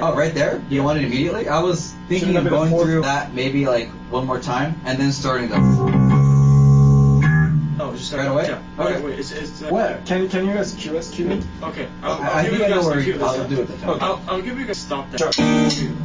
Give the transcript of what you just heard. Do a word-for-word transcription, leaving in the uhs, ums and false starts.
Oh, right there? You want it immediately? I was thinking of going through that maybe like one more time and then starting the. Oh, just right away? Yeah. Okay. Wait, wait, it's, it's, uh, What? Can can you guys cue us? Cue me? Okay. I'll, I'll I give think you I know guys where the cue I'll this do it the time. I'll, I'll give you guys stop that.